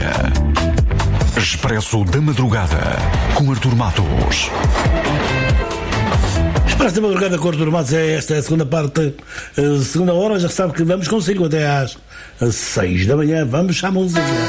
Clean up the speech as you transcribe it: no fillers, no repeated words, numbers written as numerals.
dia. Expresso da Madrugada, com Artur Matos. Expresso da Madrugada com Artur Matos é esta a segunda parte, segunda hora. Já sabe que vamos consigo até às 6 da manhã. Vamos à música.